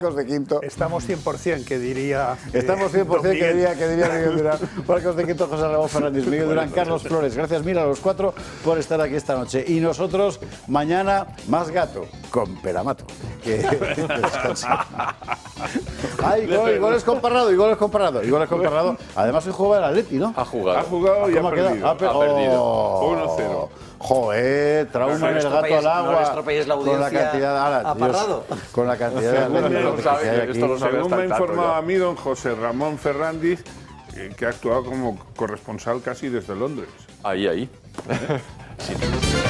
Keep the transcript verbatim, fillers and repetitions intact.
de Quinto. Estamos cien por cien, que diría... Estamos cien por cien, que diría, que diría Miguel Durán. Marcos de Quinto, José Ramón Fernández, Miguel Durán, Carlos Flores. Gracias mil a los cuatro por estar aquí esta noche. Y nosotros, mañana, más gato, con Peramato. Que descansa. Ay, gol, goles con Parrado, y goles con Parrado, y goles con Parrado. Además, hoy juega el Atleti, ¿no? Ha jugado. Ha jugado y ha perdido. Ha, per ha perdido. oh, uno cero. Joder, trauma No, no en el les gato al tropelléis- agua. no les tropelléis la con la audiencia cantidad de ahora, a Dios, Parrado. con la cantidad de Según atléticos me- que sabe, hay aquí. esto lo sabe. Según hasta me el tato informa ya. a mí don José Ramón Fernández, eh, que ha actuado como corresponsal casi desde Londres. Ahí, ahí. Sí.